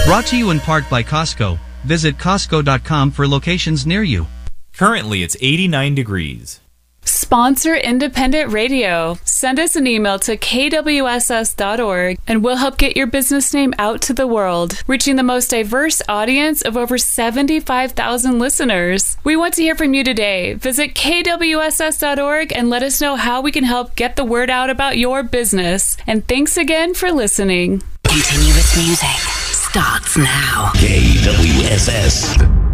Brought to you in part by Costco. Visit Costco.com for locations near you. Currently, it's 89 degrees. Sponsor independent radio. Send us an email to kwss.org and we'll help get your business name out to the world, reaching the most diverse audience of over 75,000 listeners. We want to hear from you today. Visit kwss.org and let us know how we can help get the word out about your business. And thanks again for listening. Continuous music starts now. KWSS.